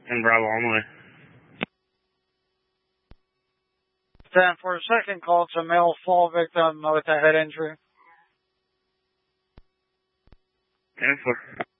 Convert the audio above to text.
And Bravo on the way. 10 for a second call to male fall victim with a head injury. 10-4.